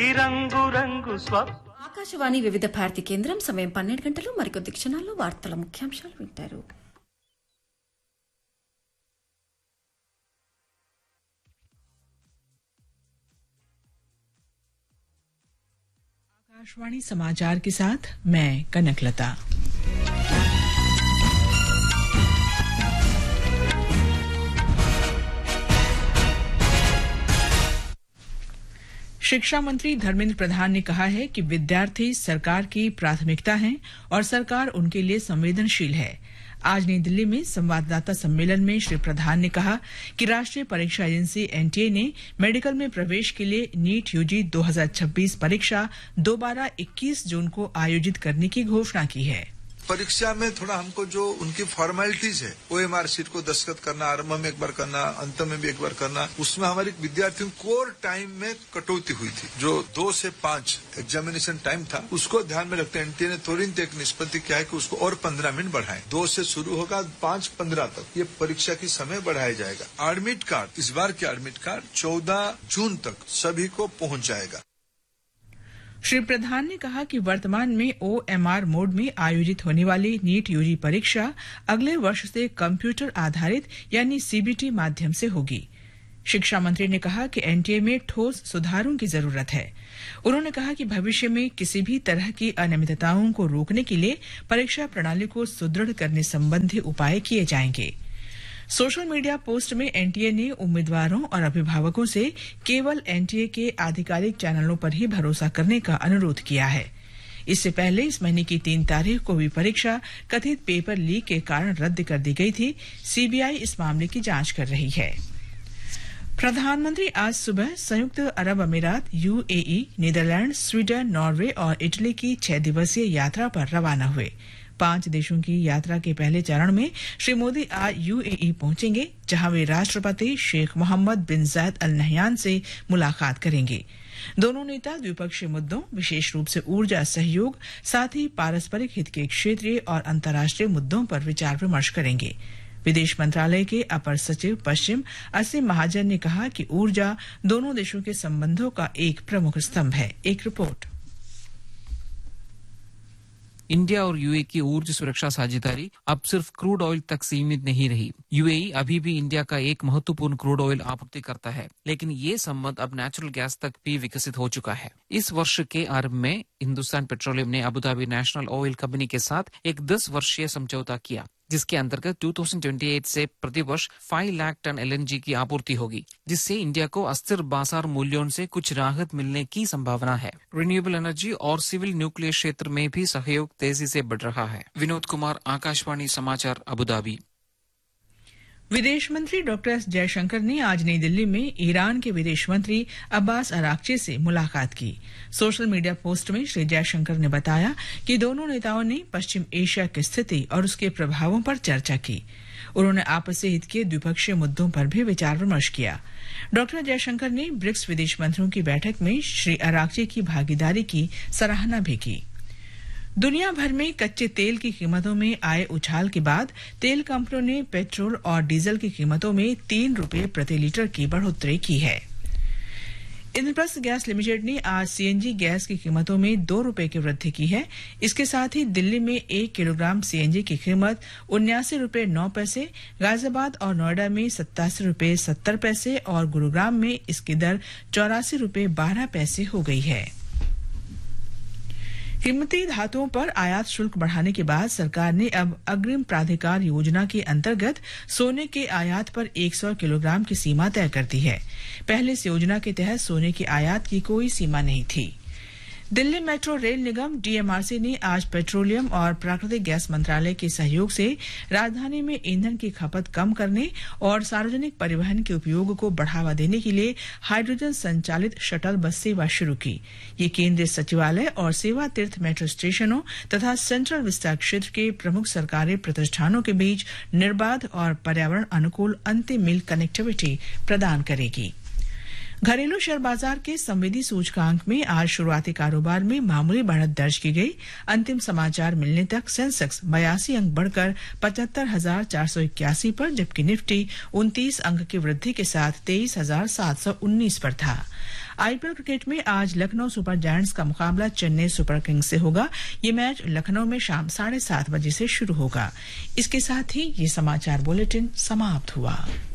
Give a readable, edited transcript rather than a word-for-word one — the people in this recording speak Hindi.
రంగు రంగు ఆకాశవాణి వివిధ భారతి కేంద్రం సమయం 12 గంటలు మరికొద్ది క్షణాల్లో వార్తల ముఖ్యాంశాలు వింటారు. आकाशवाणी समाचार के साथ मैं कनकलता। शिक्षा मंत्री धर्मेंद्र प्रधान ने कहा है कि विद्यार्थी सरकार की प्राथमिकता हैं और सरकार उनके लिए संवेदनशील है। आज नई दिल्ली में संवाददाता सम्मेलन में श्री प्रधान ने कहा कि राष्ट्रीय परीक्षा एजेंसी एनटीए ने मेडिकल में प्रवेश के लिए नीट यूजी 2026 परीक्षा दोबारा 21 जून को आयोजित करने की घोषणा की है। परीक्षा में थोड़ा हमको जो उनकी फॉर्मेलिटीज है, ओएमआर शीट को दस्तखत करना, आरंभ में एक बार करना, अंत में भी एक बार करना, उसमें हमारे विद्यार्थियों कोर टाइम में कटौती हुई थी। जो 2 से 5 एग्जामिनेशन टाइम था, उसको ध्यान में रखते एनटीए ने तुरंत एक निष्पत्ति किया है कि उसको और 15 मिनट बढ़ाएं। 2 से शुरू होगा, 5:15 तक ये परीक्षा की समय बढ़ाया जाएगा। एडमिट कार्ड, इस बार के एडमिट कार्ड 14 जून तक सभी को पहुंच जाएगा। श्री प्रधान ने कहा कि वर्तमान में ओएमआर मोड में आयोजित होने वाली नीट यूजी परीक्षा अगले वर्ष से कंप्यूटर आधारित यानी सीबीटी माध्यम से होगी। शिक्षा मंत्री ने कहा कि एनटीए में ठोस सुधारों की जरूरत है। उन्होंने कहा कि भविष्य में किसी भी तरह की अनियमितताओं को रोकने के लिए परीक्षा प्रणाली को सुदृढ़ करने संबंधी उपाय किए जाएंगे। सोशल मीडिया पोस्ट में एनटीए ने उम्मीदवारों और अभिभावकों से केवल एनटीए के आधिकारिक चैनलों पर ही भरोसा करने का अनुरोध किया है। इससे पहले इस महीने की 3 तारीख को हुई परीक्षा कथित पेपर लीक के कारण रद्द कर दी गई थी। सीबीआई इस मामले की जांच कर रही है। प्रधानमंत्री आज सुबह संयुक्त अरब अमीरात, यूएई, नीदरलैंड, स्वीडन, नॉर्वे और इटली की 6 दिवसीय यात्रा पर रवाना हुए। 5 देशों की यात्रा के पहले चरण में श्री मोदी आज यूएई पहुंचेंगे, जहां वे राष्ट्रपति शेख मोहम्मद बिन जायद अल नहयान से मुलाकात करेंगे। दोनों नेता द्विपक्षीय मुद्दों, विशेष रूप से ऊर्जा सहयोग, साथ ही पारस्परिक हित के क्षेत्रीय और अंतर्राष्ट्रीय मुद्दों पर विचार विमर्श करेंगे। विदेश मंत्रालय के अपर सचिव पश्चिम असीम महाजन ने कहा कि ऊर्जा दोनों देशों के संबंधों का एक प्रमुख स्तंभ है। एक रिपोर्ट। इंडिया और यूएई की ऊर्जा सुरक्षा साझेदारी अब सिर्फ क्रूड ऑयल तक सीमित नहीं रही। यूएई अभी भी इंडिया का एक महत्वपूर्ण क्रूड ऑयल आपूर्ति करता है, लेकिन ये संबंध अब नेचुरल गैस तक भी विकसित हो चुका है। इस वर्ष के आरंभ में हिंदुस्तान पेट्रोलियम ने Abu Dhabi national oil company के साथ एक 10 वर्षीय समझौता किया, जिसके अंतर्गत 2028 से प्रतिवर्ष 5 लाख टन एलएनजी की आपूर्ति होगी, जिससे इंडिया को अस्थिर बाजार मूल्यों से कुछ राहत मिलने की संभावना है। रिन्यूएबल एनर्जी और सिविल न्यूक्लियर क्षेत्र में भी सहयोग तेजी से बढ़ रहा है। विनोद कुमार, आकाशवाणी समाचार, अबू धाबी। विदेश मंत्री डॉक्टर एस जयशंकर ने आज नई दिल्ली में ईरान के विदेश मंत्री अब्बास अराक्ची से मुलाकात की। सोशल मीडिया पोस्ट में श्री जयशंकर ने बताया कि दोनों नेताओं ने पश्चिम एशिया की स्थिति और उसके प्रभावों पर चर्चा की। उन्होंने आपसी हित के द्विपक्षीय मुद्दों पर भी विचार विमर्श किया। डॉक्टर जयशंकर ने ब्रिक्स विदेश मंत्रियों की बैठक में श्री अराक्ची की भागीदारी की सराहना भी की। दुनिया भर में कच्चे तेल की कीमतों में आए उछाल के बाद तेल कंपनियों ने पेट्रोल और डीजल की कीमतों में 3 रुपये प्रति लीटर की बढ़ोतरी की है। इंद्रप्रस्थ गैस लिमिटेड ने आज सीएनजी गैस की कीमतों में 2 रुपये की वृद्धि की है। इसके साथ ही दिल्ली में 1 किलोग्राम सीएनजी की कीमत 79 रुपये 9 पैसे, गाजियाबाद और नोएडा में 87 रुपये 70 पैसे और गुरुग्राम में इसकी दर 84 रुपये 12 पैसे हो गई है। कीमती धातुओं पर आयात शुल्क बढ़ाने के बाद सरकार ने अब अग्रिम प्राधिकार योजना के अंतर्गत सोने के आयात पर 100 किलोग्राम की सीमा तय कर दी है। पहले इस योजना के तहत सोने की आयात की कोई सीमा नहीं थी। दिल्ली मेट्रो रेल निगम डीएमआरसी ने आज पेट्रोलियम और प्राकृतिक गैस मंत्रालय के सहयोग से राजधानी में ईंधन की खपत कम करने और सार्वजनिक परिवहन के उपयोग को बढ़ावा देने के लिए हाइड्रोजन संचालित शटल बस सेवा शुरू की। ये केंद्रीय सचिवालय और सेवा तीर्थ मेट्रो स्टेशनों तथा सेंट्रल विस्तार क्षेत्र के प्रमुख सरकारी प्रतिष्ठानों के बीच निर्बाध और पर्यावरण अनुकूल अंतिम मील कनेक्टिविटी प्रदान करेगी। घरेलू शेयर बाजार के संवेदी सूचकांक में आज शुरुआती कारोबार में मामूली बढ़त दर्ज की गई। अंतिम समाचार मिलने तक सेंसेक्स 82 अंक बढ़कर 75,481 पर, जबकि निफ्टी 29 अंक की वृद्धि के साथ 23,719 पर था। आईपीएल क्रिकेट में आज लखनऊ सुपर जायंट्स का मुकाबला चेन्नई सुपर किंग्स से होगा। ये मैच लखनऊ में शाम 7:30 बजे से शुरू होगा। इसके साथ ही ये समाचार बुलेटिन समाप्त हुआ।